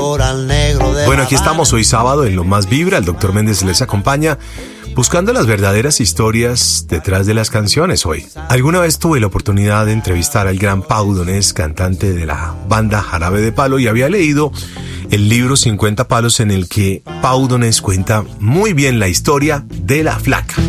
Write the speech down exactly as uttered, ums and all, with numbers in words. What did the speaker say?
Bueno, aquí estamos hoy sábado en Lo Más Vibra. El doctor Méndez les acompaña buscando las verdaderas historias detrás de las canciones hoy. Alguna vez tuve la oportunidad de entrevistar al gran Pau Donés, cantante de la banda Jarabe de Palo, y había leído el libro cincuenta palos en el que Pau Donés cuenta muy bien la historia de La Flaca.